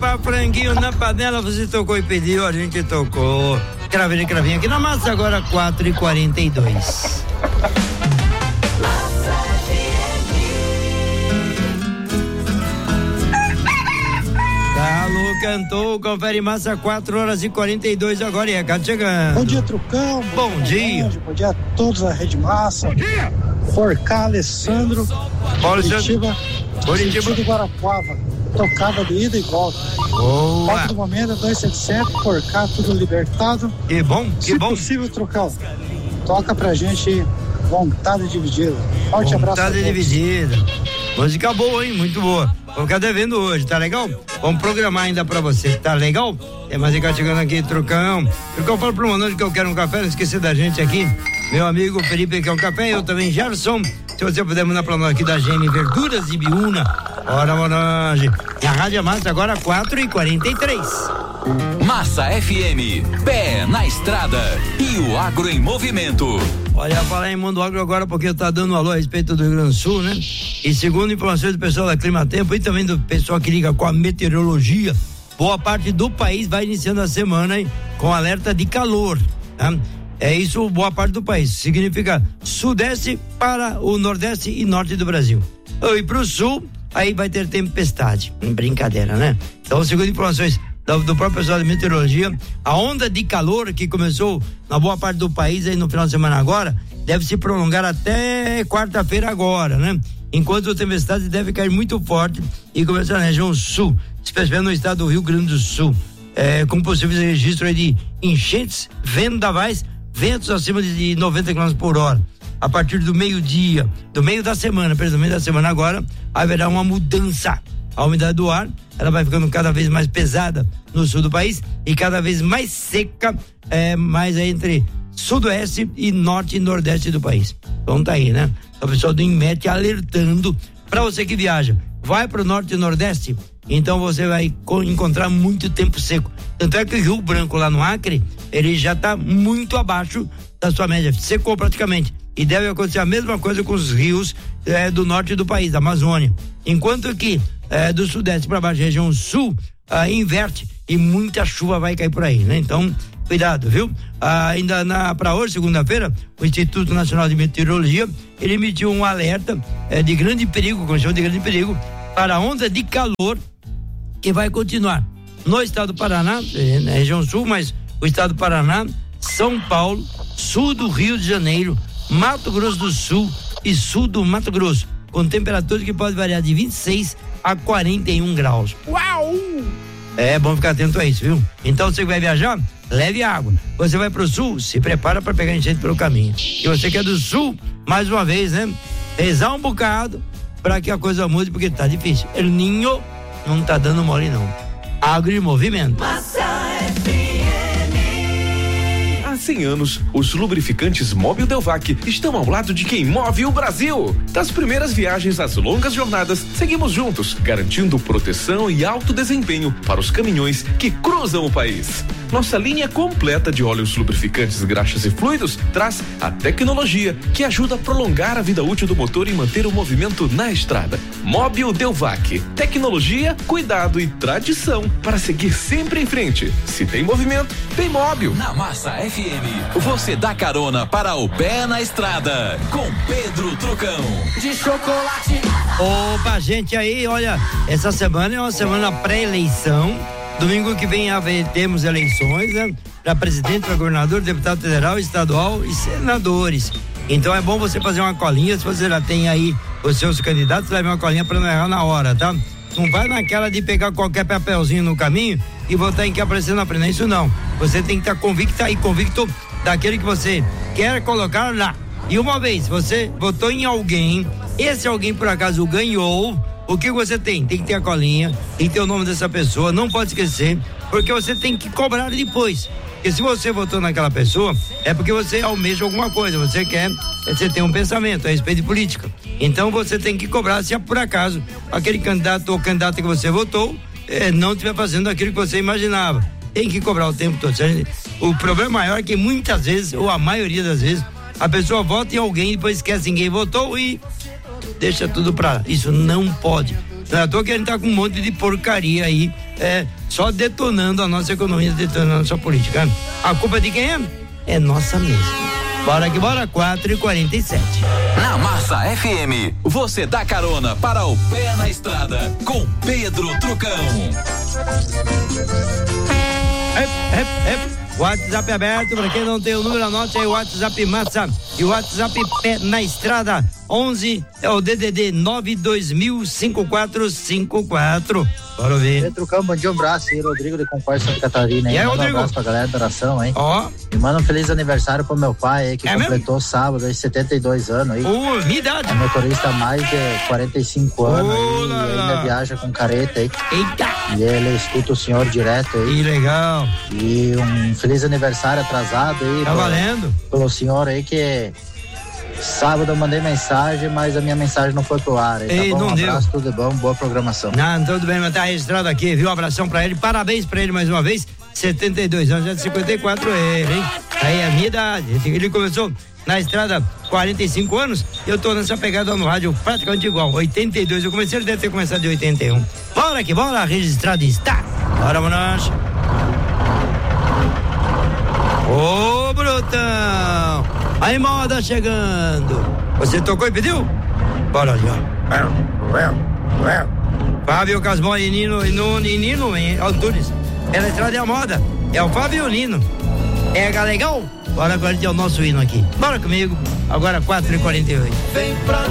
Opa, franguinho na panela, você tocou e pediu, a gente tocou. Cravinho aqui na massa, agora 4h42. Alô, cantou, confere massa, 4h42 agora, e a chegando. Bom dia, Trucão. Bom dia. Bom dia a todos da Rede Massa. Bom dia. Forcá, Alessandro. Curitiba e Guarapuava. Tocada de ida e volta. Boa. Foto do momento, 277, Forcá, tudo libertado. Que bom, que bom. Se possível, Trucão, toca pra gente Vontade Dividida. Forte abraço a todos. Vontade Dividida. Música boa, hein? Muito boa. Vou ficar devendo hoje, tá legal? Vamos programar ainda pra você, tá legal? É mais ficar chegando aqui, Trucão. Trucão, fala pro Manoel que eu quero um café, não esquecer da gente aqui. Meu amigo Felipe quer um café, eu também, Gerson. Se você puder mandar pra nós aqui da GM Verduras e Biúna. Bora, Morange. E a Rádio Massa agora 4h43. Massa FM, pé na estrada e o agro em movimento. Olha, falar em Mundo Agro agora porque tá dando um alô a respeito do Rio Grande do Sul, né? E segundo informações do pessoal da Climatempo e também do pessoal que liga com a meteorologia, boa parte do país vai iniciando a semana, hein, com alerta de calor, tá? É isso, boa parte do país. Significa sudeste para o nordeste e norte do Brasil. E pro sul, aí vai ter tempestade. Brincadeira, né? Então, segundo informações do próprio pessoal de meteorologia, a onda de calor que começou na boa parte do país aí no final de semana agora, deve se prolongar até quarta-feira agora, né? Enquanto a tempestade deve cair muito forte e começar na região sul, especialmente no estado do Rio Grande do Sul, com possíveis registros aí de enchentes, vendavais, ventos acima de 90 km por hora. A partir do meio-dia, do meio da semana agora, haverá uma mudança. A umidade do ar, ela vai ficando cada vez mais pesada no sul do país e cada vez mais seca, mais entre sudoeste e norte e nordeste do país. Então tá aí, né? O pessoal do INMET alertando para você que viaja, vai pro norte e nordeste, então você vai encontrar muito tempo seco. Tanto é que o Rio Branco lá no Acre, ele já tá muito abaixo da sua média, secou praticamente. E deve acontecer a mesma coisa com os rios do norte do país, da Amazônia. Enquanto que do sudeste para baixo, região sul, inverte e muita chuva vai cair por aí, né? Então, cuidado, viu? Ainda para hoje, segunda-feira, o Instituto Nacional de Meteorologia, ele emitiu um alerta de grande perigo, condição de grande perigo, para a onda de calor que vai continuar no estado do Paraná, na região sul, mas o estado do Paraná, São Paulo, sul do Rio de Janeiro, Mato Grosso do Sul e sul do Mato Grosso, com temperaturas que podem variar de 26 a 41 graus. Uau! É bom ficar atento a isso, viu? Então você vai viajar, leve água. Você vai pro sul, se prepara para pegar enchente pelo caminho. E você que é do sul, mais uma vez, né? Rezar um bocado para que a coisa mude, porque tá difícil. El Ninho não tá dando mole não. Agro em movimento. Massa Há 100 anos, os lubrificantes Mobil Delvac estão ao lado de quem move o Brasil. Das primeiras viagens às longas jornadas, seguimos juntos, garantindo proteção e alto desempenho para os caminhões que cruzam o país. Nossa linha completa de óleos lubrificantes, graxas e fluidos traz a tecnologia que ajuda a prolongar a vida útil do motor e manter o movimento na estrada. Mobil Delvac, tecnologia, cuidado e tradição para seguir sempre em frente. Se tem movimento, tem Mobil. Na Massa FM, você dá carona para o pé na estrada com Pedro Trucão. de chocolate. Opa, gente, aí, olha, essa semana é uma semana pré-eleição. Domingo que vem temos eleições, né? Para presidente, para governador, deputado federal, estadual e senadores. Então é bom você fazer uma colinha, se você já tem aí os seus candidatos, leve uma colinha para não errar na hora, tá? Não vai naquela de pegar qualquer papelzinho no caminho e votar em que aparecer na frente, isso não. Você tem que estar convicto daquele que você quer colocar lá. E uma vez você votou em alguém, esse alguém por acaso ganhou, o que você tem? Tem que ter a colinha, tem que ter o nome dessa pessoa, não pode esquecer, porque você tem que cobrar depois. Porque se você votou naquela pessoa, é porque você almeja alguma coisa, você tem um pensamento a respeito de política. Então você tem que cobrar se por acaso aquele candidato ou candidata que você votou não estiver fazendo aquilo que você imaginava. Tem que cobrar o tempo todo. O problema maior é que muitas vezes, ou a maioria das vezes, a pessoa vota em alguém e depois esquece quem votou e deixa tudo pra lá. Isso não pode. Não é à toa que a gente tá com um monte de porcaria aí só detonando a nossa economia, detonando a nossa política. A culpa de quem é? É nossa mesmo. Bora que bora, 4h47. Na Massa FM, você dá carona para o Pé na Estrada com Pedro Trucão. WhatsApp aberto, para quem não tem o número, anote aí o WhatsApp Massa e o WhatsApp Pé na Estrada 11 é o DDD 920005454. Bora ver. Pedro Trucão, bom dia, um abraço aí, Rodrigo de Concórdia, Santa Catarina. E aí, Manda Rodrigo? Um abraço pra galera da oração, hein? Ó. E manda um feliz aniversário pro meu pai aí, que completou mesmo? sábado aí, 72 anos aí. Minha idade. É motorista há mais de 45 anos aí, e ainda viaja com careta aí. Eita! E ele escuta o senhor direto aí. Que legal. E um feliz aniversário atrasado aí. Tá valendo. Pelo senhor aí, que sábado eu mandei mensagem, mas a minha mensagem não foi pro ar. Aí, Ei, tá bom? não Um abraço, deu. tudo bom, boa programação. Não, tudo bem, mas tá registrado aqui, viu? Um abração pra ele, parabéns pra ele mais uma vez, 72 anos, já de 54 ele, hein? Aí é a minha idade, ele começou na estrada 45 anos, eu tô nessa pegada no rádio praticamente igual, 82, eu comecei, ele deve ter começado de 81. Bora que bora, registrado está. Bora, Monas. Ô, Brutão! Aí, moda chegando. Você tocou e pediu? Bora ali, ó. Fábio Casmó e Nino Antunes. Pela estrada é a moda. É o Fábio e o Nino. É legal? Bora agora é o nosso hino aqui. Bora comigo. Agora 4h48. Vem pra